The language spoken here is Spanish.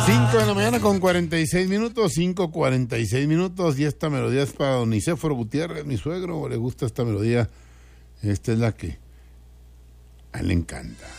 5 de la mañana con 46 minutos, 5:46 minutos, y esta melodía es para don Nicéforo Gutiérrez, mi suegro, le gusta esta melodía, esta es la que a él le encanta.